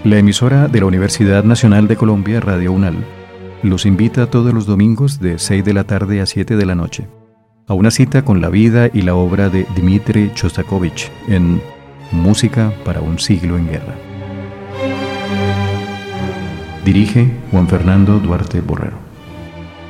La emisora de la Universidad Nacional de Colombia, Radio UNAL, los invita todos los domingos de 6 de la tarde a 7 de la noche a una cita con la vida y la obra de Dmitri Shostakovich en Música para un siglo en guerra. Dirige Juan Fernando Duarte Borrero.